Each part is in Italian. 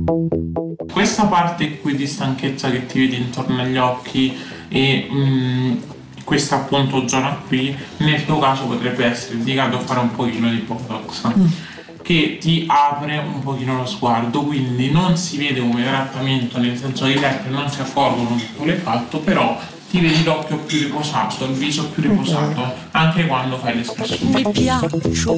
Questa parte qui di stanchezza che ti vedi intorno agli occhi e questa appunto zona qui, nel tuo caso potrebbe essere indicato fare un pochino di Botox che ti apre un pochino lo sguardo, quindi non si vede come trattamento, nel senso che i letti non si accorgono che tu l'hai fatto, però ti vedi l'occhio più riposato, il viso più riposato, anche quando fai l'espressione. Mi piaccio.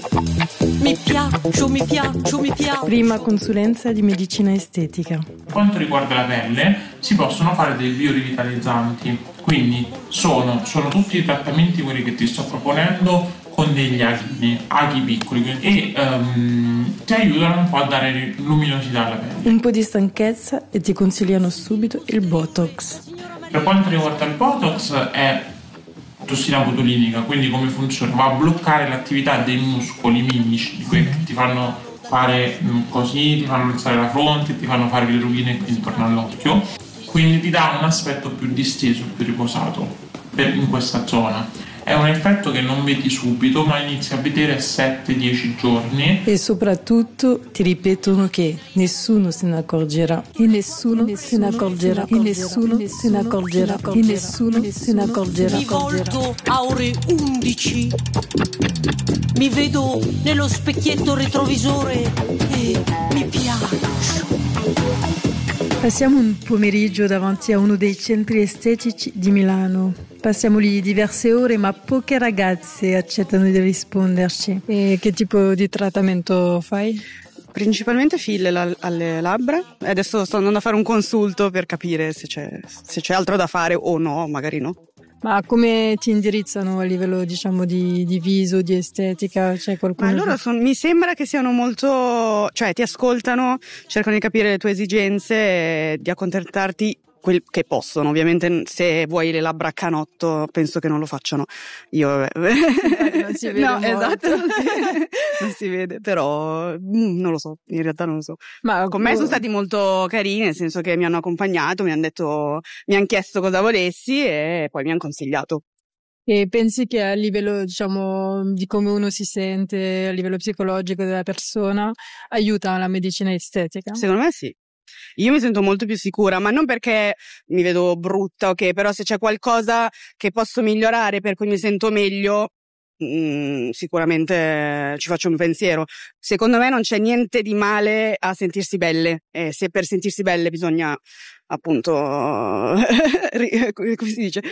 Prima consulenza di medicina estetica. Per quanto riguarda la pelle, si possono fare dei biorivitalizzanti, quindi sono tutti i trattamenti quelli che ti sto proponendo con degli aghi piccoli e ti aiutano un po' a dare luminosità alla pelle. Un po' di stanchezza e ti consigliano subito il Botox. Per quanto riguarda il Botox è tossina botulinica, quindi come funziona? Va a bloccare l'attività dei muscoli mimici, di quelli che ti fanno fare così, ti fanno alzare la fronte, ti fanno fare le rugine qui intorno all'occhio, quindi ti dà un aspetto più disteso, più riposato in questa zona. È un effetto che non vedi subito, ma inizi a vedere a 7-10 giorni. E soprattutto ti ripetono che nessuno se ne accorgerà. E nessuno se ne accorgerà. E nessuno se ne accorgerà. E nessuno se ne accorgerà. Mi volto a ore 11. Mi vedo nello specchietto retrovisore e mi piace. Passiamo un pomeriggio davanti a uno dei centri estetici di Milano. Passiamo lì diverse ore, ma poche ragazze accettano di risponderci. E che tipo di trattamento fai? Principalmente filler alle labbra. Adesso sto andando a fare un consulto per capire se c'è altro da fare o no, magari no. Ma come ti indirizzano a livello, diciamo, di viso, di estetica? C'è qualcuno? Ma loro mi sembra che siano molto, cioè ti ascoltano, cercano di capire le tue esigenze e di accontentarti quel che possono. Ovviamente se vuoi le labbra a canotto penso che non lo facciano. Io non si vede no, molto. esatto, non si vede, però non lo so, in realtà non lo so. Ma con me sono stati molto carini, nel senso che mi hanno accompagnato, mi hanno chiesto cosa volessi e poi mi hanno consigliato. E pensi che a livello, diciamo, di come uno si sente, a livello psicologico della persona, aiuta la medicina estetica? Secondo me sì. Io mi sento molto più sicura, ma non perché mi vedo brutta, ok, però se c'è qualcosa che posso migliorare per cui mi sento meglio, sicuramente ci faccio un pensiero. Secondo me non c'è niente di male a sentirsi belle, e se per sentirsi belle bisogna appunto come si dice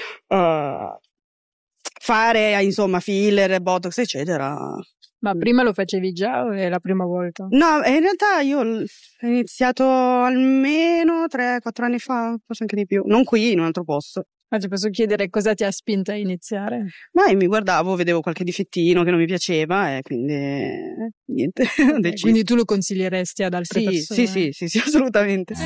fare insomma filler, botox eccetera. Ma prima lo facevi già o è la prima volta? No, in realtà io ho iniziato almeno 3-4 anni fa, forse anche di più, non qui, in un altro posto. Ma ti posso chiedere cosa ti ha spinta a iniziare? Ma io mi guardavo, vedevo qualche difettino che non mi piaceva e quindi niente, ho deciso. Quindi tu lo consiglieresti ad altre persone? Sì, assolutamente.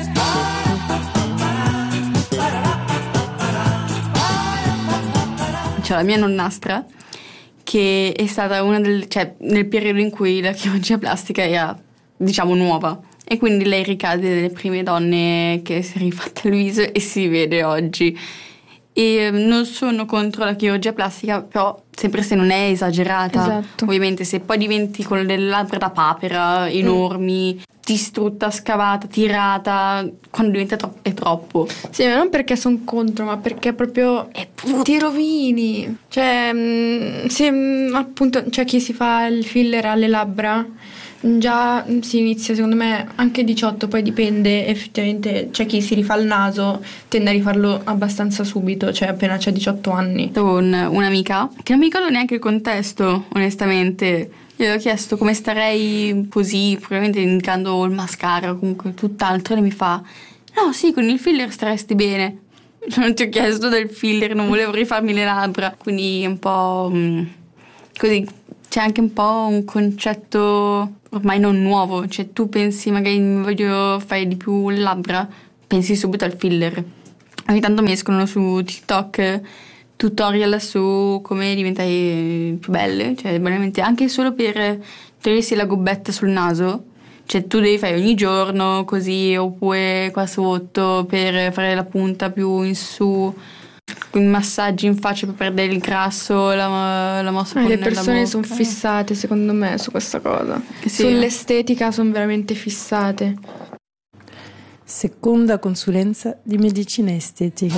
C'è la mia nonnastra che è stata nel periodo in cui la chirurgia plastica era, diciamo, nuova, e quindi lei ricade delle prime donne che si è rifatta il viso e si vede oggi. E non sono contro la chirurgia plastica, però sempre se non è esagerata. Esatto. Ovviamente se poi diventi con delle labbra da papera enormi, distrutta, scavata, tirata, quando diventa è troppo. Sì, ma non perché sono contro, ma perché proprio ti rovini. Cioè, se appunto c'è chi si fa il filler alle labbra, già si inizia secondo me anche 18, poi dipende, effettivamente c'è chi si rifà il naso, tende a rifarlo abbastanza subito, cioè appena c'è 18 anni. Avevo un'amica che non mi ricordo neanche il contesto, onestamente. Gli ho chiesto come starei così, probabilmente indicando il mascara o comunque tutt'altro, e lei mi fa: no, sì, con il filler staresti bene. Non ti ho chiesto del filler, non volevo rifarmi le labbra, quindi un po' così. C'è anche un po' un concetto ormai non nuovo, cioè tu pensi magari mi voglio fare di più le labbra, pensi subito al filler. Ogni tanto mi escono su TikTok tutorial su come diventare più belle, cioè banalmente anche solo per togliersi la gobbetta sul naso, cioè tu devi fare ogni giorno così, oppure qua sotto per fare la punta più in su, con massaggi in faccia per perdere il grasso, la mossa con Le la persone bocca. sono fissate secondo me su questa cosa, Sì. sull'estetica sono veramente fissate. seconda consulenza di medicina estetica.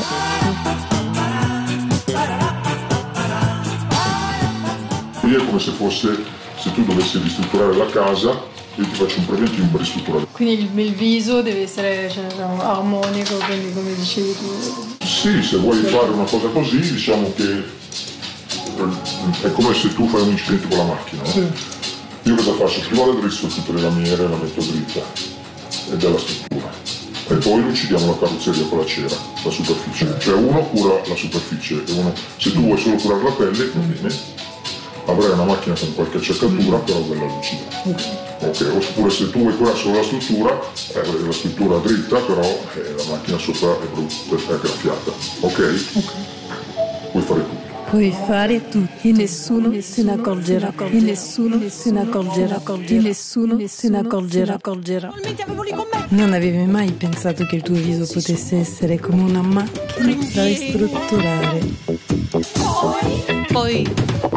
È come se tu dovessi ristrutturare la casa e ti faccio un preventivo per ristrutturare. Quindi il viso deve essere armonico, quindi come dicevi tu. Sì, se vuoi fare una cosa così, diciamo che è come se tu fai un incidente con la macchina, no? Io cosa faccio? Prima la drizzo tutte le lamiere, la metto dritta ed è la struttura. E poi lucidiamo la carrozzeria con la cera, la superficie. Cioè uno cura la superficie e uno, se tu vuoi solo curare la pelle, va bene, avrai una macchina con qualche acciaccatura, però bella lucida. Ok, oppure se tu vuoi curare solo la struttura dritta, però la macchina sopra è brutta, è graffiata. Ok? Puoi fare tutto. Puoi fare tutto e nessuno se ne accorgerà, e nessuno se ne accorgerà, e nessuno se ne accorgerà. Non avevi mai pensato che il tuo viso potesse essere come una macchina da ristrutturare. Poi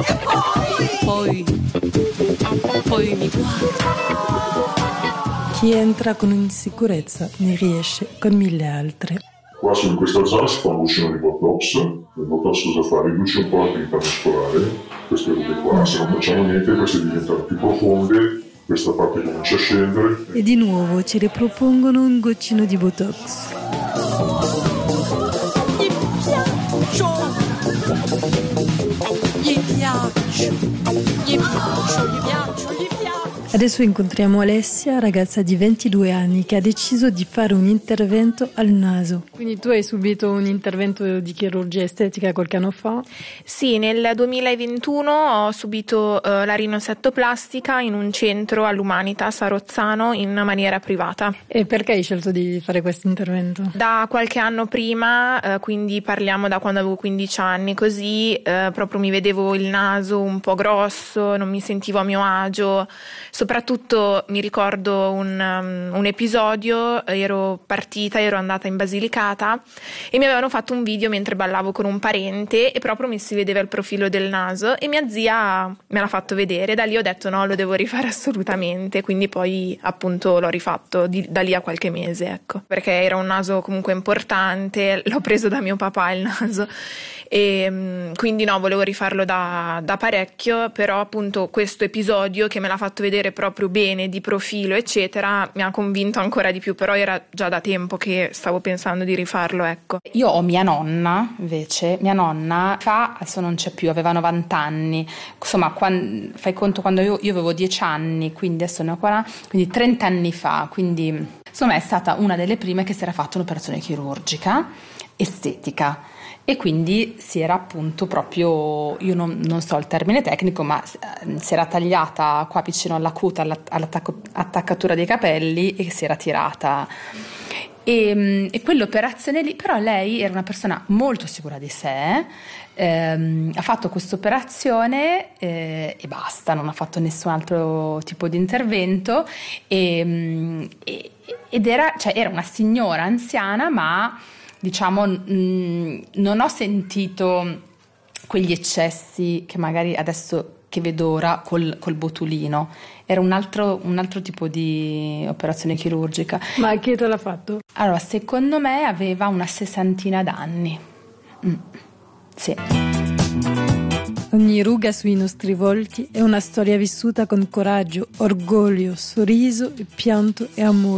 mi guarda. Chi entra con insicurezza ne riesce con 1000 altre. Qua in questa zona si fa un goccino di Botox. Il Botox cosa fa? Riduce un po' la pinta muscolare, queste robe qua. Se non facciamo niente queste diventano più profonde, questa parte comincia a scendere. E di nuovo ci ripropongono un goccino di Botox. Gli piaccio. Adesso incontriamo Alessia, ragazza di 22 anni che ha deciso di fare un intervento al naso. Quindi tu hai subito un intervento di chirurgia estetica qualche anno fa? Sì, nel 2021 ho subito la rinosettoplastica in un centro all'Umanitas a Rozzano in maniera privata. E perché hai scelto di fare questo intervento? Da qualche anno prima, quindi parliamo da quando avevo 15 anni, così proprio mi vedevo il naso un po' grosso, non mi sentivo a mio agio. Soprattutto mi ricordo un episodio, ero andata in Basilicata e mi avevano fatto un video mentre ballavo con un parente e proprio mi si vedeva il profilo del naso e mia zia me l'ha fatto vedere. Da lì ho detto no, lo devo rifare assolutamente, quindi poi appunto l'ho rifatto da lì a qualche mese, ecco, perché era un naso comunque importante, l'ho preso da mio papà il naso e quindi no, volevo rifarlo da parecchio, però appunto questo episodio che me l'ha fatto vedere proprio bene di profilo eccetera mi ha convinto ancora di più, però era già da tempo che stavo pensando di rifarlo, ecco. Io ho mia nonna invece, adesso non c'è più, aveva 90 anni, insomma fai conto quando io avevo 10 anni, quindi adesso ne ho 40, quindi 30 anni fa, quindi insomma è stata una delle prime che si era fatta un'operazione chirurgica estetica. E quindi si era appunto proprio, io non so il termine tecnico, ma si era tagliata qua vicino alla cuta, all'attaccatura dei capelli e si era tirata. E quell'operazione lì, però lei era una persona molto sicura di sé, ha fatto questa operazione e basta, non ha fatto nessun altro tipo di intervento ed era una signora anziana, ma diciamo non ho sentito quegli eccessi che magari adesso che vedo ora col botulino. Era un altro tipo di operazione chirurgica. Ma chi te l'ha fatto? Allora, secondo me aveva una 60 d'anni. Sì. Ogni ruga sui nostri volti è una storia vissuta con coraggio, orgoglio, sorriso, pianto e amore.